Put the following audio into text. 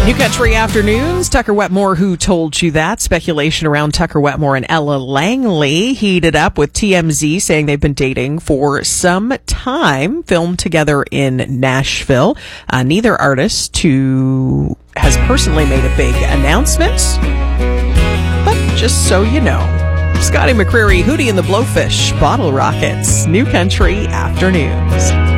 New Country Afternoons, Tucker Wetmore, Who Told You That? Speculation around Tucker Wetmore and Ella Langley heated up with TMZ saying they've been dating for some time, filmed together in Nashville. Neither artist has personally made a big announcement, but just so you know. Scotty McCreery, Hootie and the Blowfish, Bottle Rockets, New Country Afternoons.